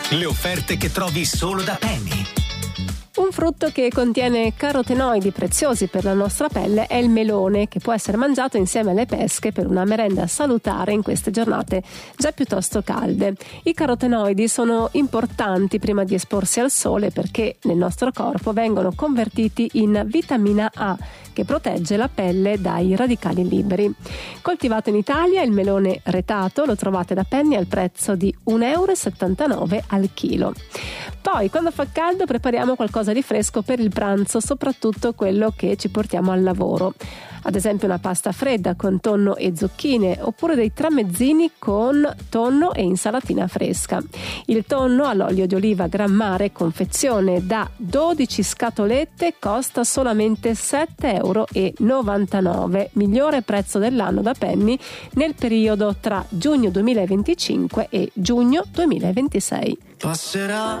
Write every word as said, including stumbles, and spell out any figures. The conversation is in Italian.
Le offerte che trovi solo da Penny. Un frutto che contiene carotenoidi preziosi per la nostra pelle è il melone, che può essere mangiato insieme alle pesche per una merenda salutare in queste giornate già piuttosto calde. I carotenoidi sono importanti prima di esporsi al sole perché nel nostro corpo vengono convertiti in vitamina A, che protegge la pelle dai radicali liberi. Coltivato in Italia, il melone retato lo trovate da Penny al prezzo di un euro e settantanove al chilo. Poi, quando fa caldo, prepariamo qualcosa di fresco per il pranzo, soprattutto quello che ci portiamo al lavoro. Ad esempio una pasta fredda con tonno e zucchine, oppure dei tramezzini con tonno e insalatina fresca. Il tonno all'olio di oliva Gran Mare, confezione da dodici scatolette, costa solamente sette euro e novantanove, migliore prezzo dell'anno da Penny nel periodo tra giugno duemilaventicinque e giugno duemilaventisei. Passerà